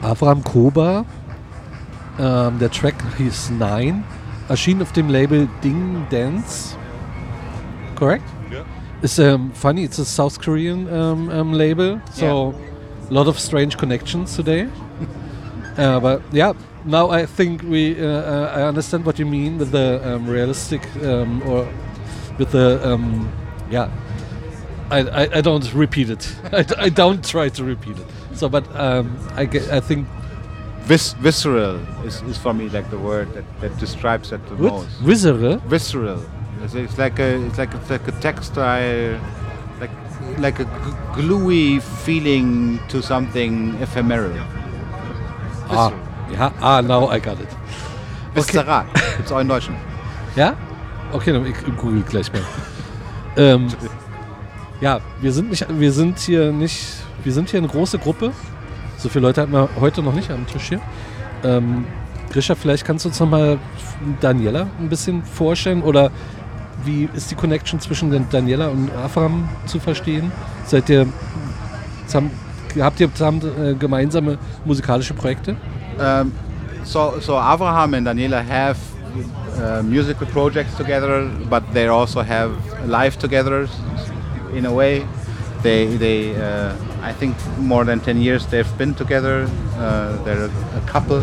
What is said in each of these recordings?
Avram Koba. Der Track hieß 9. Erschien auf dem Label Ding Dance. Correct? Yeah. It's funny, it's a South Korean label. So a lot of strange connections today. But yeah, now I think I understand what you mean with the realistic or with the I don't repeat it. I don't try to repeat it. So, but I think Visceral is for me like the word that describes it the most. Visceral. Visceral. It's like a textile, like a gluey feeling to something ephemeral. Now I got it. Visceral. Gibt's auch in Deutschen. Ja? Okay, dann ich google gleich mal. Ja, wir sind hier eine große Gruppe. So viele Leute hatten wir heute noch nicht am Tisch hier. Grisha, vielleicht kannst du uns nochmal Daniela ein bisschen vorstellen oder wie ist die Connection zwischen Daniela und Avram zu verstehen? Habt ihr zusammen gemeinsame musikalische Projekte? So Avraham and Daniela have musical projects together, but they also have life together in a way. They I think more than 10 years they've been together. They're a couple.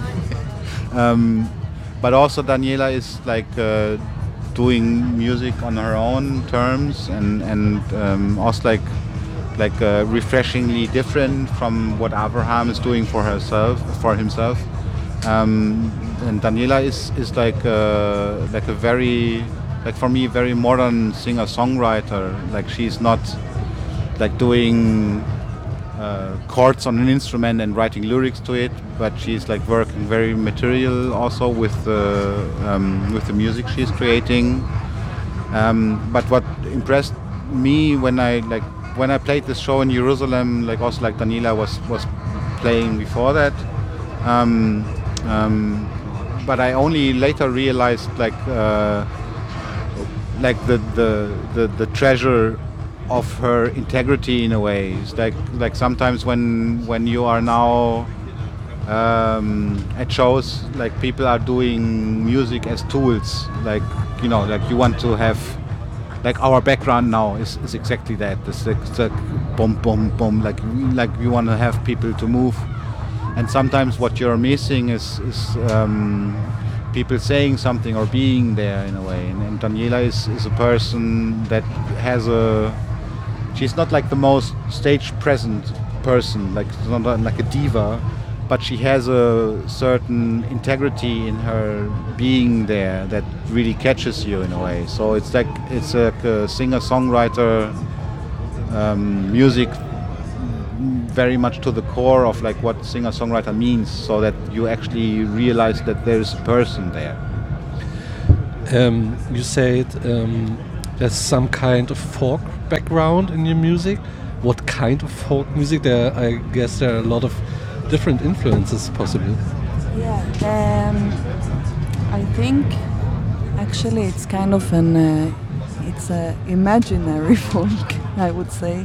But also Daniela is like doing music on her own terms and also like refreshingly different from what Avraham is doing for himself. And Daniela is like a very, like for me, very modern singer-songwriter. Like she's not like doing chords on an instrument and writing lyrics to it, but she's like working very material also with the music she's creating. But what impressed me when I played this show in Jerusalem, like also like Daniela was playing before that. But I only later realized like the treasure of her integrity in a way. It's like sometimes when you are now at shows, like people are doing music as tools. Like like you want to have, like our background now is exactly that. It's like boom, boom, boom. Like you want to have people to move. And sometimes what you're missing is people saying something or being there in a way. And Daniela is a person that has she's not like the most stage present person, like not like a diva, but she has a certain integrity in her being there that really catches you in a way. So it's like a singer-songwriter music, very much to the core of like what singer-songwriter means, so that you actually realize that there is a person there. You said there's some kind of folk background in your music. What kind of folk music? I guess there are a lot of different influences possible. Yeah, I think actually it's kind of it's a imaginary folk, I would say.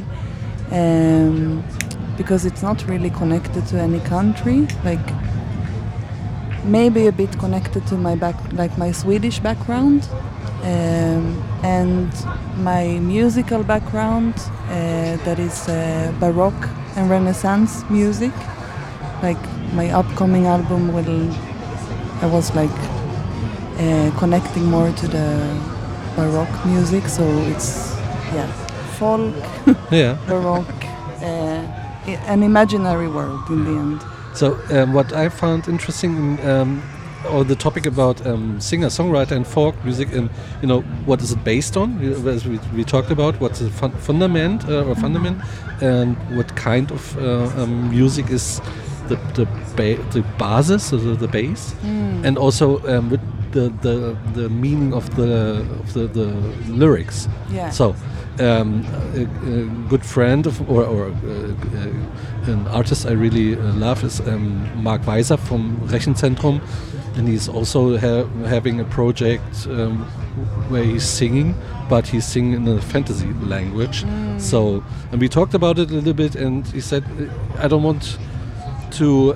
Because it's not really connected to any country, like maybe a bit connected to my Swedish background, and my musical background that is Baroque and Renaissance music. Like my upcoming album I was like connecting more to the Baroque music, so it's folk, Baroque. An imaginary world in the end. So what I found interesting or the topic about singer-songwriter and folk music, and what is it based on? As we talked about what's the fundament, and what kind of music is the basis, or the base, and also with the meaning of the lyrics. Yeah. So. A good friend or an artist I really love is Mark Weiser from Rechenzentrum, and he's also having a project where he's singing, but he's singing in a fantasy language. So, and we talked about it a little bit, and he said, I don't want to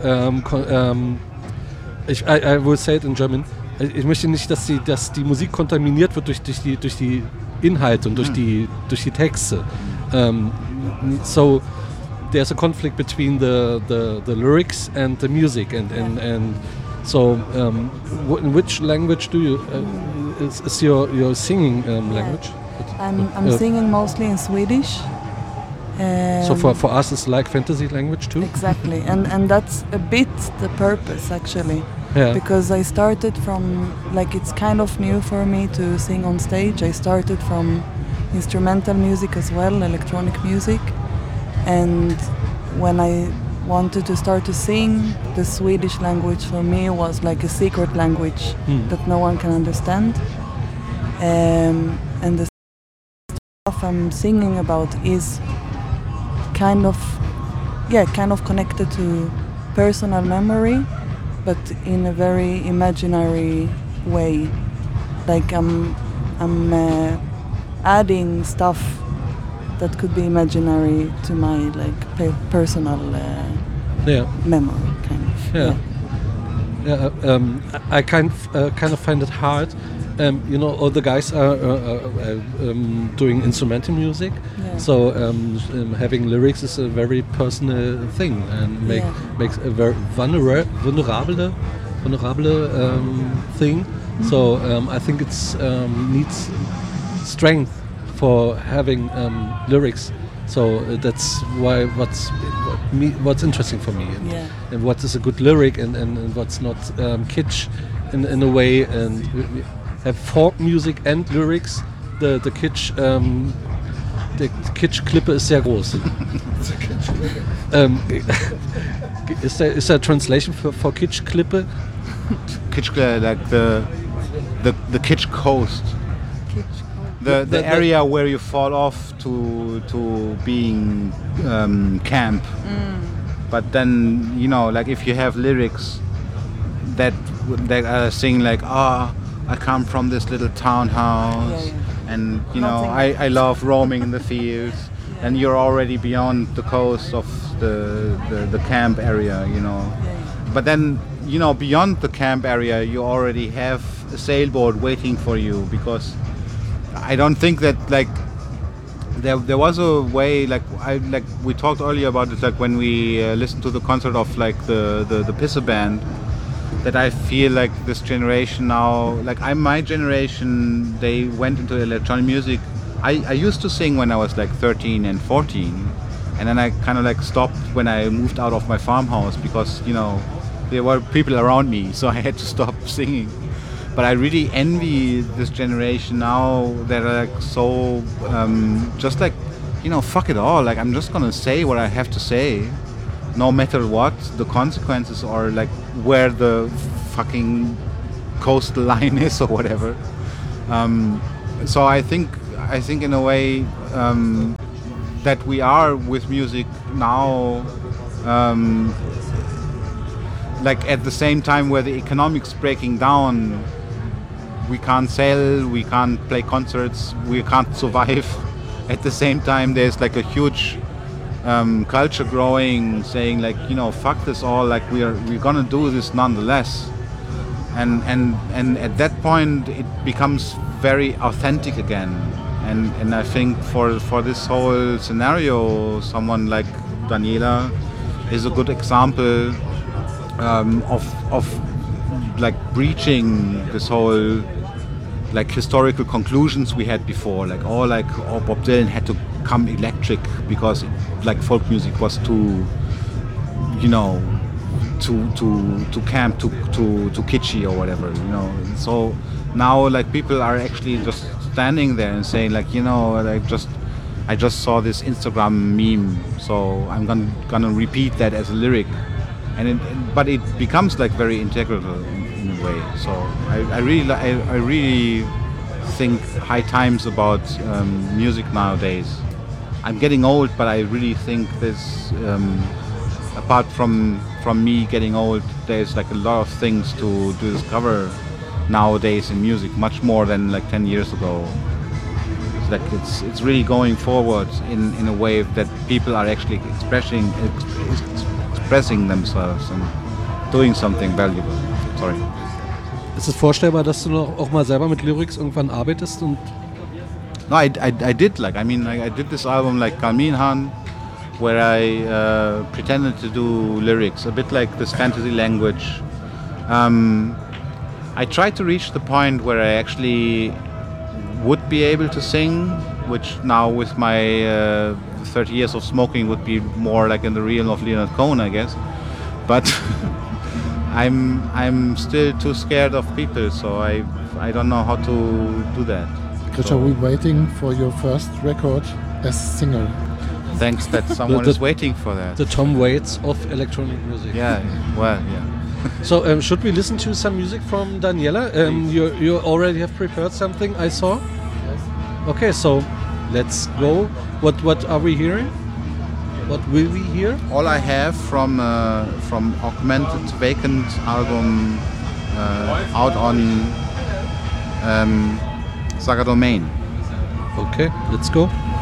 I will say it in German. Ich möchte nicht, dass die Musik kontaminiert wird durch die Inhalte und durch die Texte. So there's a conflict between the lyrics and the music and so in which language do you is your singing language? I'm singing mostly in Swedish. So for us it's like fantasy language too? Exactly, and that's a bit the purpose actually. Yeah. Because I started from, like, it's kind of new for me to sing on stage. I started from instrumental music as well, electronic music. And when I wanted to start to sing, the Swedish language for me was like a secret language that no one can understand. And the stuff I'm singing about is kind of connected to personal memory, but in a very imaginary way. Like I'm adding stuff that could be imaginary to my like personal memory, kind of. I kind of find it hard. All the guys are doing instrumental music, so having lyrics is a very personal thing and makes a very vulnerable thing. So I think it's needs strength for having lyrics. So that's why what's interesting for me and what is a good lyric and what's not kitsch in a way and. Have folk music and lyrics. The kitsch Klippe ist sehr groß. Is there a translation for kitsch Klippe? Kitsch like the kitsch coast. The area where you fall off to being camp. But then like if you have lyrics that are saying like I come from this little townhouse, and I love roaming in the fields, and you're already beyond the coast of the camp area, But then beyond the camp area, you already have a sailboat waiting for you, because I don't think that like there was a way like we talked earlier about it, like when we listened to the concert of like the Pisse band. That I feel like this generation now, like my generation, they went into electronic music. I used to sing when I was like 13 and 14, and then I kind of like stopped when I moved out of my farmhouse because there were people around me, so I had to stop singing. But I really envy this generation now that are like so just like fuck it all. Like I'm just gonna say what I have to say. No matter what the consequences or like where the fucking coastal line is or whatever. So I think in a way that we are with music now like at the same time where the economics breaking down, we can't sell, we can't play concerts, we can't survive. At the same time there's like a huge culture growing, saying like fuck this all, like we're gonna do this nonetheless, and at that point it becomes very authentic again, and I think for this whole scenario, someone like Daniela is a good example of like breaching this whole like historical conclusions we had before, like Bob Dylan had to come electric because like folk music was too too camp, too kitschy or whatever, So now like people are actually just standing there and saying like I just saw this Instagram meme, so I'm gonna repeat that as a lyric, but it becomes like very integral in a way. So I really think high times about music nowadays. I'm getting old, but I really think there's apart from me getting old, there's like a lot of things to discover nowadays in music, much more than like 10 years ago. It's like it's really going forward in a way that people are actually expressing expressing themselves and doing something valuable. Sorry. Ist es vorstellbar, dass du noch auch mal selber mit Lyrics irgendwann arbeitest? Und No, I did I did this album like Kalminhan, where I pretended to do lyrics, a bit like this fantasy language. I tried to reach the point where I actually would be able to sing, which now with my 30 years of smoking would be more like in the realm of Leonard Cohen, I guess. But I'm still too scared of people, so I don't know how to do that. Grisha, we're waiting for your first record as singer. Thanks that someone is waiting for that. the Tom Waits of electronic music. Yeah, well, yeah. So should we listen to some music from Daniela? You already have prepared something, I saw. Yes. Okay, so let's go. What are we hearing? What will we hear? All I have from Augmented Vacant album out on Saga Domain. Okay, let's go.